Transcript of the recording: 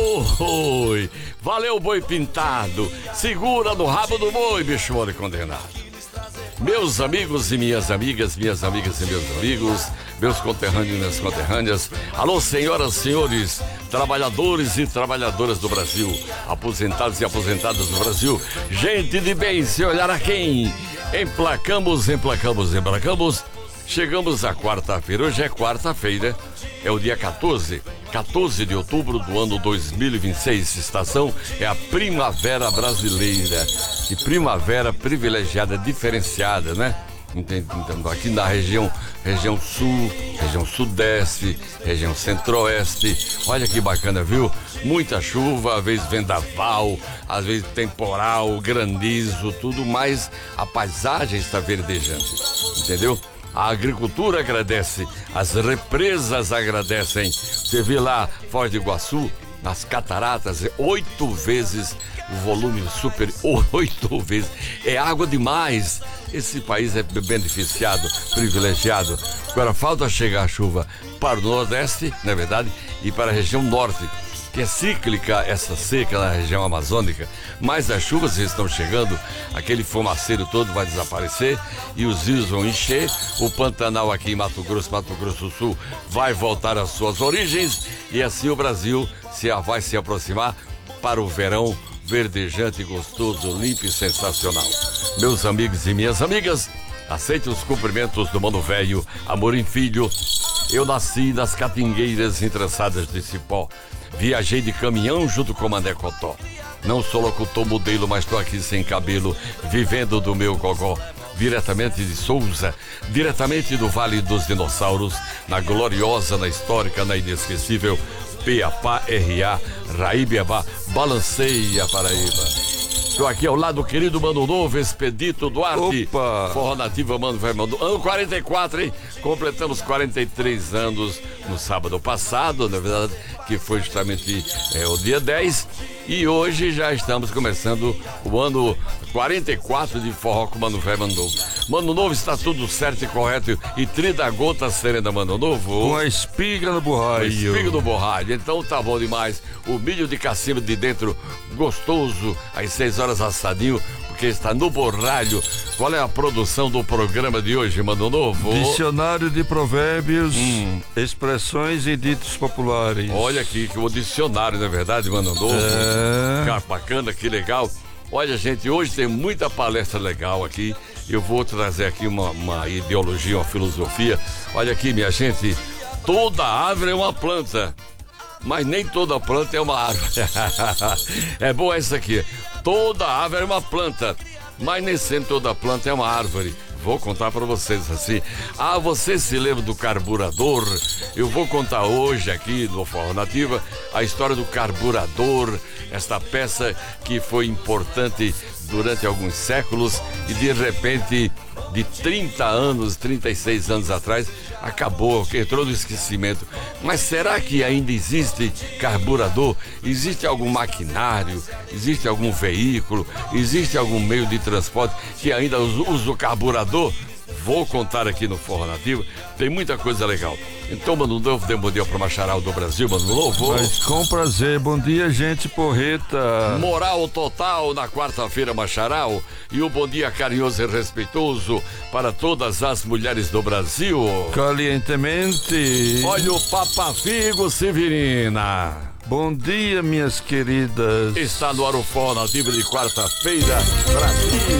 Oi, valeu, boi pintado. Segura no rabo do boi, bicho mole condenado. Meus amigos e minhas amigas, minhas amigas e meus amigos, meus conterrâneos e minhas conterrâneas, alô, senhoras, senhores, trabalhadores e trabalhadoras do Brasil, aposentados e aposentadas do Brasil, gente de bem, se olhar a quem? Emplacamos. Chegamos à quarta-feira, hoje é quarta-feira, é o dia 14 de outubro do ano 2026, estação é a primavera brasileira, e primavera privilegiada, diferenciada, né? Então, aqui na região sul, região sudeste, região centro-oeste, olha que bacana, viu? Muita chuva, às vezes vendaval, às vezes temporal, granizo, tudo mais, a paisagem está verdejante, entendeu? A agricultura agradece, as represas agradecem. Você vê lá, Foz do Iguaçu, nas cataratas, 8 vezes o volume super, 8 vezes. É água demais. Esse país é beneficiado, privilegiado. Agora falta chegar a chuva para o Nordeste, na verdade, e para a região Norte, que é cíclica essa seca na região amazônica, mas as chuvas estão chegando, aquele fumaceiro todo vai desaparecer e os rios vão encher, o Pantanal aqui em Mato Grosso do Sul vai voltar às suas origens e assim o Brasil vai se aproximar para o verão verdejante, gostoso, limpo e sensacional. Meus amigos e minhas amigas, aceitem os cumprimentos do Mano Velho, Amorim Filho. Eu nasci nas catingueiras entrançadas de cipó. Viajei de caminhão junto com Mané Cotó. Não sou locutor modelo, mas tô aqui sem cabelo, vivendo do meu gogó. Diretamente de Souza, diretamente do Vale dos Dinossauros, na gloriosa, na histórica, na inesquecível Piapá, R.A., Raíbiabá, Balanceia, Paraíba. Estou aqui ao lado do querido Mano Novo, Expedito Duarte. Opa! Forró Nativa, Mano vai Mano. Ano 44, hein? Completamos 43 anos no sábado passado, na verdade, que foi justamente o dia 10. E hoje já estamos começando o ano 44 de forró com Mano Velho, Mano Novo. Mano Novo, está tudo certo e correto e 30 gotas serena, Mano Novo. Com a espiga no borralho. Espiga no borralho, então tá bom demais. O milho de cacimba de dentro, gostoso, às 6 horas assadinho, porque está no borralho. Qual é a produção do programa de hoje, Mano Novo? Dicionário de provérbios, expressões e ditos populares. Olha aqui, que o dicionário, na verdade, Mano Novo. Cara, bacana, que legal. Olha, gente, hoje tem muita palestra legal aqui. Eu vou trazer aqui uma ideologia, uma filosofia. Olha aqui, minha gente, toda árvore é uma planta, mas nem toda planta é uma árvore. É bom essa aqui. Toda árvore é uma planta, mas nem sempre toda planta é uma árvore. Vou contar para vocês assim. Ah, você se lembra do carburador? Eu vou contar hoje aqui no Forró Nativa a história do carburador, esta peça que foi importante durante alguns séculos e de repente, de 30 anos, 36 anos atrás, acabou, entrou no esquecimento. Mas será que ainda existe carburador? Existe algum maquinário? Existe algum veículo? Existe algum meio de transporte que ainda usa o carburador? Vou contar aqui no Forró Nativo, tem muita coisa legal. Então, Mano Novo, dê um bom dia pro Macharal do Brasil, Mano Novo. Mas com prazer, bom dia, gente porreta. Moral total na quarta-feira, Macharal. E um bom dia carinhoso e respeitoso para todas as mulheres do Brasil. Calientemente. Olha o Papa Figo Severina. Bom dia, minhas queridas. Está no ar o Forró Nativo de quarta-feira, Brasil.